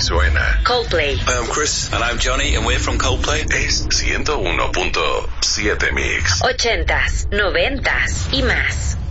suena. Coldplay. Hi, I'm Chris. And I'm Johnny, and we're from Coldplay. Es 101.7 Mix. 80s, 90s y más.